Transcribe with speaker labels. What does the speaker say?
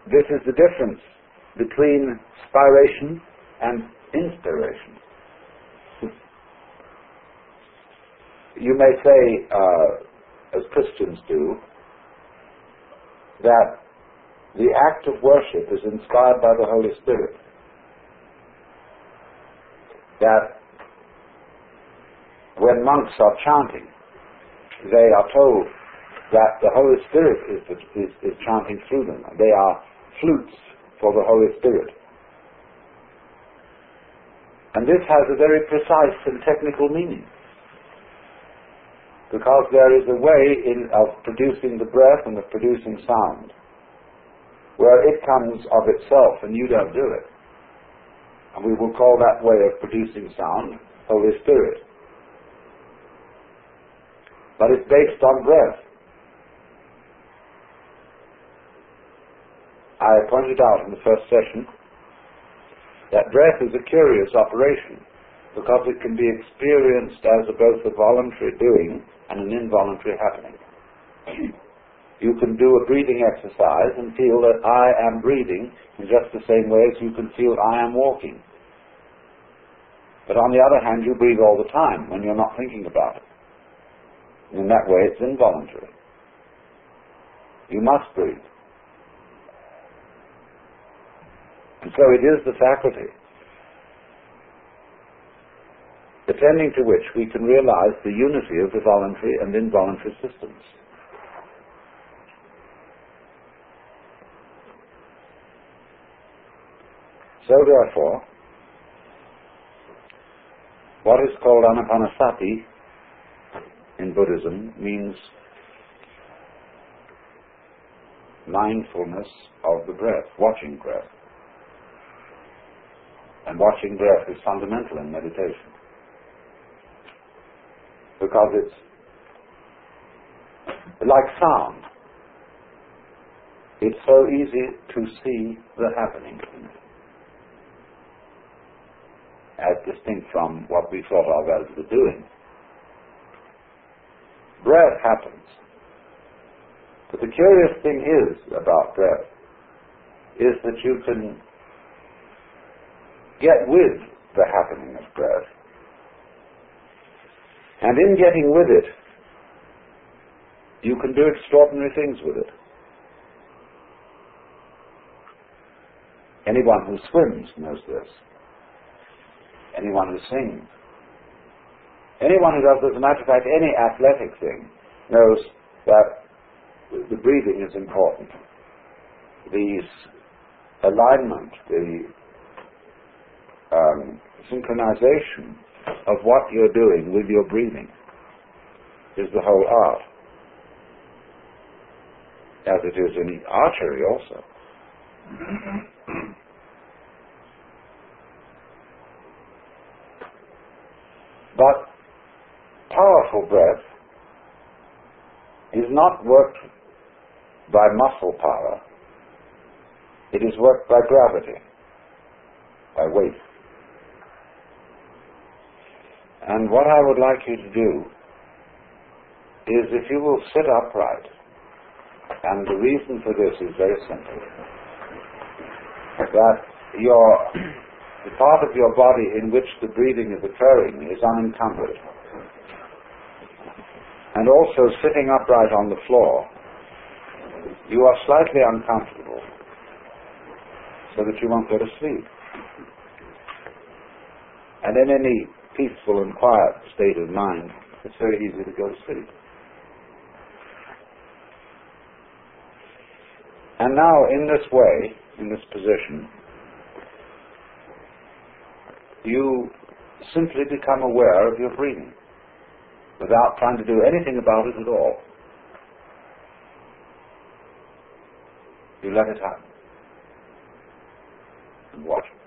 Speaker 1: this is the difference between spiration and inspiration. You may say, as Christians do, that the act of worship is inspired by the Holy Spirit. That when monks are chanting, they are told that the Holy Spirit is chanting through them. They are flutes for the Holy Spirit. And this has a very precise and technical meaning, because there is a way of producing the breath and of producing sound where it comes of itself and you don't do it. And we will call that way of producing sound Holy Spirit. But it's based on breath. I pointed out in the first session that breath is a curious operation because it can be experienced as both a voluntary doing and an involuntary happening. You can do a breathing exercise and feel that I am breathing in just the same way as you can feel I am walking. But on the other hand, you breathe all the time when you're not thinking about it. In that way, it's involuntary. You must breathe. And so it is the faculty attending to which we can realize the unity of the voluntary and involuntary systems. So therefore, what is called anapanasati in Buddhism means mindfulness of the breath, watching breath. And watching breath is fundamental in meditation, because it's like sound. It's so easy to see the happening in it, as distinct from what we thought of as the doing. Breath happens. But the curious thing is about breath is that you can get with the happening of breath. And in getting with it, you can do extraordinary things with it. Anyone who swims knows this. Anyone who sings. Anyone who does, as a matter of fact, any athletic thing knows that the breathing is important. The alignment, the synchronization of what you're doing with your breathing is the whole art, as it is in archery also. But powerful breath is not worked by muscle power. It is worked by gravity, by weight. And what I would like you to do is, if you will sit upright, and the reason for this is very simple, that the part of your body in which the breathing is occurring is unencumbered. And also, sitting upright on the floor, you are slightly uncomfortable so that you won't go to sleep. And in any peaceful and quiet state of mind, it's very easy to go to sleep. And now, in this way, in this position, you simply become aware of your breathing without trying to do anything about it at all. You let it happen and watch it.